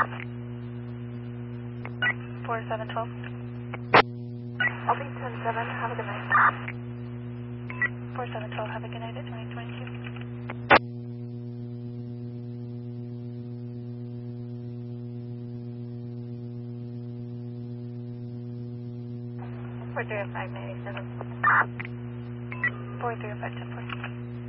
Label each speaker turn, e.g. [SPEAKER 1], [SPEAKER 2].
[SPEAKER 1] 4712.
[SPEAKER 2] I'll be 10-7. Have a good night.
[SPEAKER 1] 4712, have a good night at 2022.
[SPEAKER 2] 40597.
[SPEAKER 1] 435 1040.